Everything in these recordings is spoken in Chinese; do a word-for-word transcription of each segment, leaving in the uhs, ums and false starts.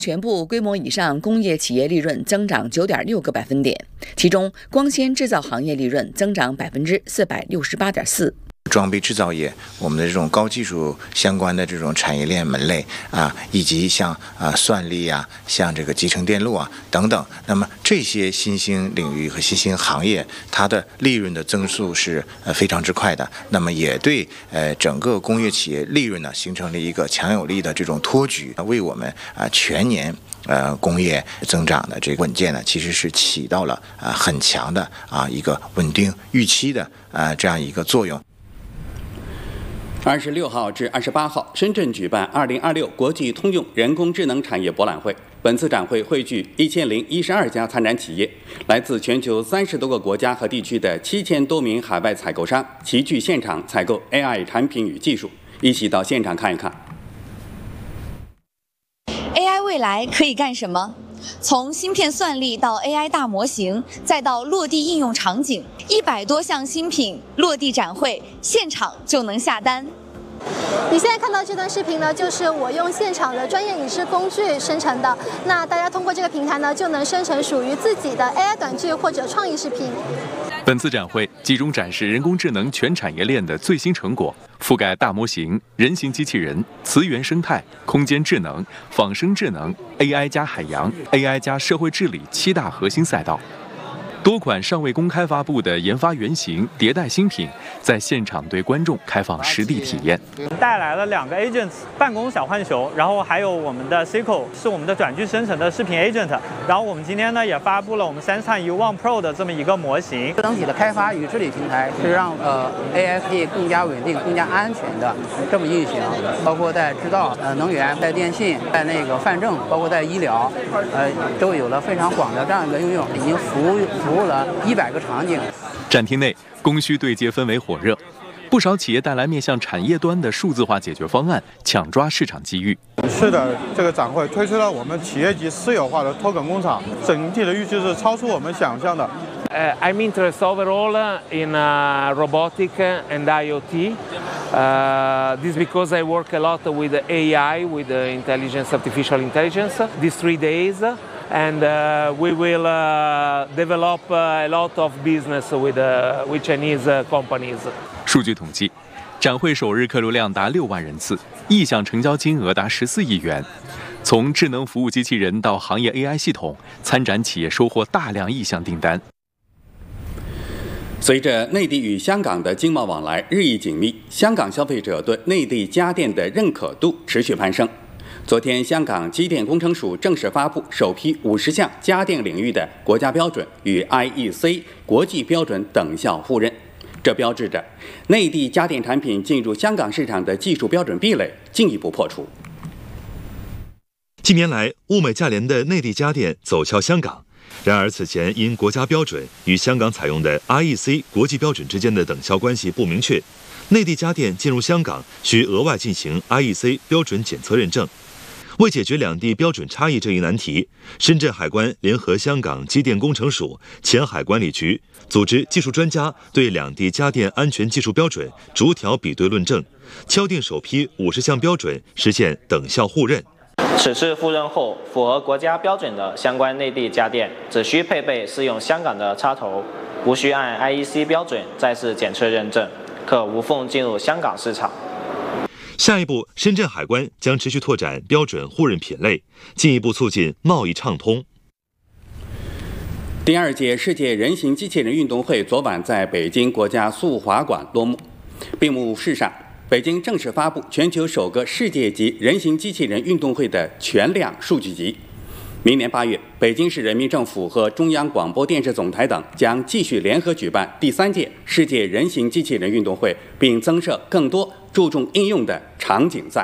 全部规模以上工业企业利润增长 九点六个百分点，其中光纤制造行业利润增长 百分之四百六十八点四。 装备制造业，我们的这种高技术相关的这种产业链门类啊，以及像啊算力啊，像这个集成电路啊等等，那么这些新兴领域和新兴行业，它的利润的增速是呃非常之快的，那么也对呃整个工业企业利润呢形成了一个强有力的这种托举，为我们啊全年呃工业增长的这个稳健呢，其实是起到了啊很强的啊一个稳定预期的啊这样一个作用。 二十六号至二十八号，深圳举办二零二六国际通用人工智能产业博览会。本次展会汇聚一千零一十二家参展企业，来自全球三十多个国家和地区的七千多名海外采购商齐聚现场采购 A I 产品与技术。一起到现场看一看。 A I 未来可以干什么？从芯片算力到 A I 大模型，再到落地应用场景，一百多项新品落地展会，现场就能下单。 你现在看到这段视频呢，就是我用现场的专业影视工具生成的。那大家通过这个平台呢，就能生成属于自己的 A I 短剧或者创意视频。 本次展会集中展示人工智能全产业链的最新成果，覆盖大模型、人形机器人、磁源生态、空间智能、仿生智能、A I 加海洋、A I 加社会治理七大核心赛道。多款尚未公开发布的研发原型、迭代新品，在现场对观众开放实地体验。 带来了两个 agents 办公小浣熊，然后还有我们的 Seiko 是我们的短剧生成的视频 agent， 然后我们今天呢也发布了我们SenseTime U One Pro 的这么一个模型。 整体的开发与治理平台是让呃 A I 可以更加稳定、更加安全的这么运行，包括在制造、呃能源、在电信、在那个泛政，包括在医疗，呃都有了非常广的这样一个应用，已经服务。服务了一百个场景。 展厅内供需对接氛围火热，不少企业带来面向产业端的数字化解决方案，抢抓市场机遇。 是的，这个展会推出了我们企业级私有化的脱梗工厂，整体的预期是超出我们想象的。 Uh, I'm interested overall in uh, robotic and IoT. Uh, this is because I work a lot with A I, with uh, intelligence, artificial intelligence. These three days. And uh, we will uh, develop uh, a lot of business with, uh, with Chinese uh, companies. 数据统计，展会首日客流量达六万人次，意向成交金额达十四亿元。从智能服务机器人到行业 A I 系统，参展企业收获大量意向订单。 随着内地与香港的经贸往来日益紧密，香港消费者对内地家电的认可度持续攀升。昨天，香港机电工程署正式发布首批五十项家电领域的国家标准与 I E C 国际标准等效互认，这标志着内地家电产品进入香港市场的技术标准壁垒进一步破除。 近年来，物美价廉的内地家电走俏香港。然而，此前因国家标准与香港采用的 I E C 国际标准之间的等效关系不明确，内地家电进入香港需额外进行 I E C 标准检测认证。为解决两地标准差异这一难题，深圳海关联合香港机电工程署、前海管理局组织技术专家对两地家电安全技术标准逐条比对论证，敲定首批五十项标准，实现等效互认。 此次互认后，符合国家标准的相关内地家电只需配备适用香港的插头，无需按 I E C 标准再次检测认证，可无缝进入香港市场。 下一步，深圳海关将持续拓展标准互认品类，进一步促进贸易畅通。 第二届世界人形机器人运动会昨晚在北京国家速滑馆落幕。闭幕式上，北京正式发布全球首个世界级人形机器人运动会的全量数据集。明年八月，北京市人民政府和中央广播电视总台等将继续联合举办第三届世界人形机器人运动会，并增设更多注重应用的场景赛。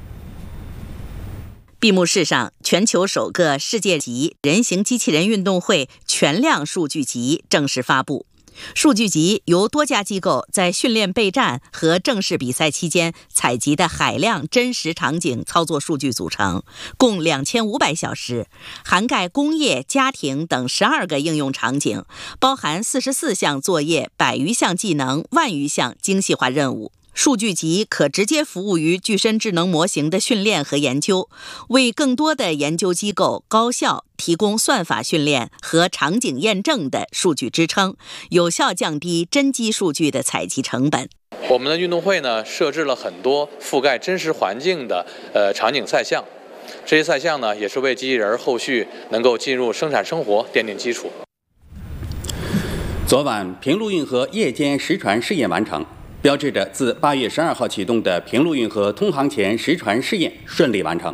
闭幕式上，全球首个世界级人形机器人运动会全量数据集正式发布。数据集由多家机构在训练备战和正式比赛期间采集的海量真实场景操作数据组成，共两千五百小时，涵盖工业、家庭等十二个应用场景，包含四十四项作业、百余项技能、万余项精细化任务。 数据集可直接服务于具身智能模型的训练和研究，为更多的研究机构、高校提供算法训练和场景验证的数据支撑，有效降低真机数据的采集成本。 我们的运动会呢，设置了很多覆盖真实环境的呃场景赛项，这些赛项呢，也是为机器人后续能够进入生产生活奠定基础。 昨晚，平陆运河夜间实船试验完成，标志着自八月十二号启动的平陆运河通航前实船试验顺利完成。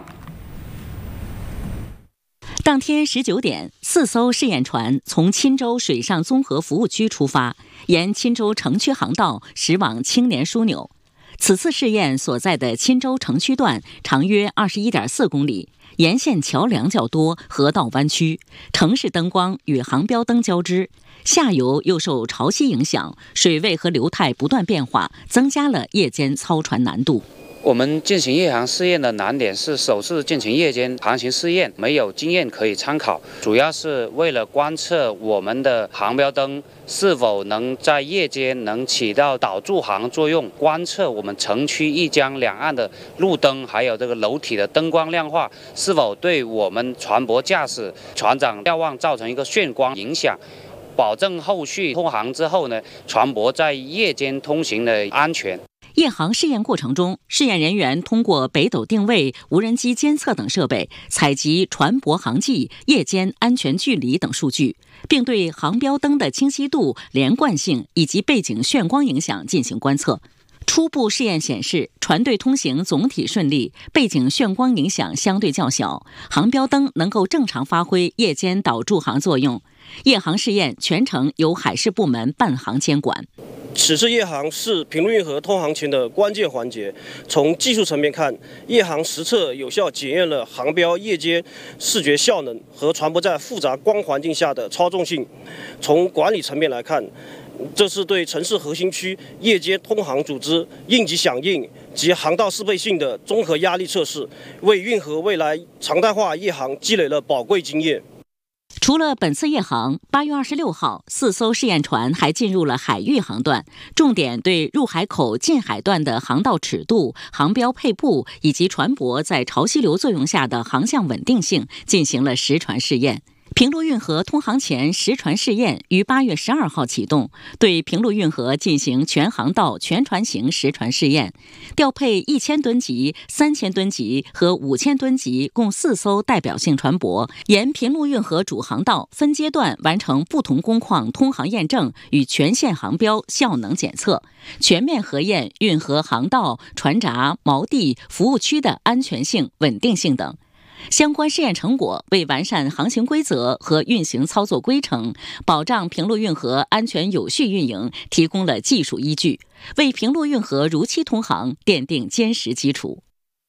当天十九点，四艘试验船从钦州水上综合服务区出发，沿钦州城区航道驶往青年枢纽。此次试验所在的钦州城区段长约二十一点四公里，沿线桥梁较多，河道弯曲，城市灯光与航标灯交织。下游又受潮汐影响，水位和流态不断变化，增加了夜间操船难度。 我们进行夜航试验的难点是首次进行夜间航行试验，没有经验可以参考，主要是为了观测我们的航标灯是否能在夜间能起到导助航作用，观测我们城区一江两岸的路灯还有这个楼体的灯光亮化是否对我们船舶驾驶船长瞭望造成一个眩光影响，保证后续通航之后呢，船舶在夜间通行的安全。 夜航试验过程中，试验人员通过北斗定位、无人机监测等设备采集船舶航迹、夜间安全距离等数据，并对航标灯的清晰度、连贯性以及背景眩光影响进行观测。初步试验显示，船队通行总体顺利，背景眩光影响相对较小，航标灯能够正常发挥夜间导助航作用。夜航试验全程由海事部门办航监管。 此次夜航是平陆运河通航前的关键环节。从技术层面看，夜航实测有效检验了航标夜间视觉效能和船舶在复杂光环境下的操纵性。从管理层面来看，这是对城市核心区夜间通航组织应急响应及航道适配性的综合压力测试，为运河未来常态化夜航积累了宝贵经验。 除了本次夜航，八月二十六号，四艘试验船还进入了海域航段，重点对入海口近海段的航道尺度、航标配布以及船舶在潮汐流作用下的航向稳定性进行了实船试验。平陆运河通航前实船试验于八月十二号启动，对平陆运河进行全航道全船型实船试验，调配一千吨级、三千吨级和五千吨级共四艘代表性船舶，沿平陆运河主航道分阶段完成不同工况通航验证与全线航标效能检测，全面核验运河航道、船闸、锚地、服务区的安全性、稳定性等。相关试验成果为完善航行规则和运行操作规程，保障平陆运河安全有序运营提供了技术依据，为平陆运河如期通航奠定坚实基础。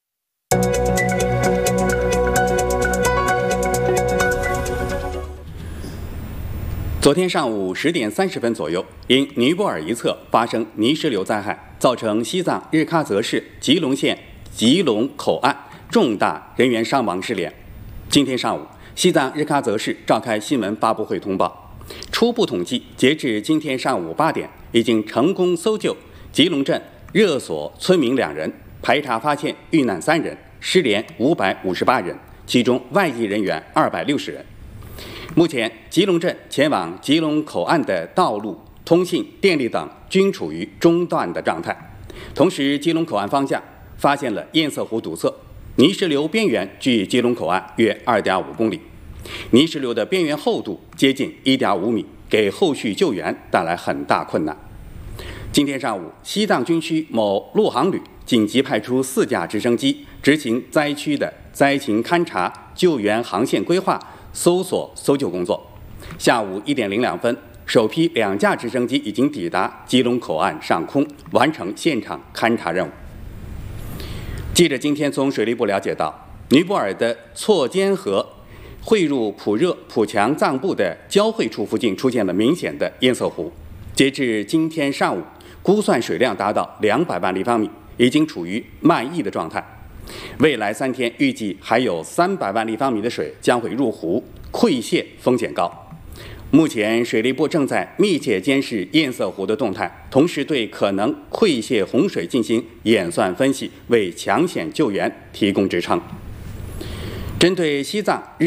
昨天上午十点三十分左右，因尼泊尔一侧发生泥石流灾害，造成西藏日喀则市吉隆县吉隆口岸重大人员伤亡失联。今天上午，西藏日喀则市召开新闻发布会通报，初步统计，截至今天上午八点，已经成功搜救吉隆镇热所村民两人，排查发现遇难三人，失联五百五十八人，其中外籍人员二百六十人。目前，吉隆镇前往吉隆口岸的道路、通信、电力等均处于中断的状态。同时，吉隆口岸方向发现了堰塞湖堵塞，泥石流边缘距吉隆口岸约 二点五公里，泥石流的边缘厚度接近 一点五米，给后续救援带来很大困难。今天上午，西藏军区某陆航旅紧急派出四架直升机执行灾区的灾情勘察、救援航线规划、搜索搜救工作。下午一点零两分，首批两架直升机已经抵达吉隆口岸上空，完成现场勘察任务。记者今天从水利部了解到，尼泊尔的错尖河汇入普热普强藏部的交汇处附近出现了明显的堰塞湖，截至今天上午，估算水量达到两百万立方米，已经处于漫溢的状态。未来三天预计还有三百万立方米的水将会入湖，溃泄风险高。 目前，水利部正在密切监视堰塞湖的动态，同时对可能溃泄洪水进行演算分析，为抢险救援提供支撑。针对西藏日